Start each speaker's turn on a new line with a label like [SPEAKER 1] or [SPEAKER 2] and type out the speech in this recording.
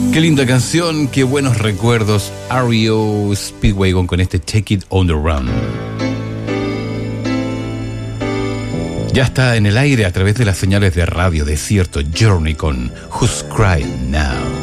[SPEAKER 1] Qué linda canción, qué buenos recuerdos. REO Speedwagon con este Take It on the Run. Ya está en el aire a través de las señales de Radio Desierto Journey con Who's Crying Now.